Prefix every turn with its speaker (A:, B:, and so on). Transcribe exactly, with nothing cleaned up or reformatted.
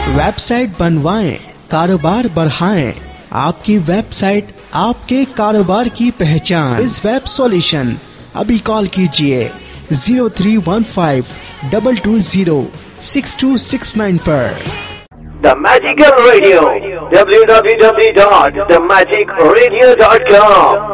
A: Website बनवाएं, कारोबार बढ़ाएं। आपकी वेबसाइट आपके कारोबार की पहचान। इस वेब सॉल्यूशन अभी कॉल कीजिए zero three one five double two zero six to six nine पर।
B: The Magical Radio, w w w dot the magic radio dot com.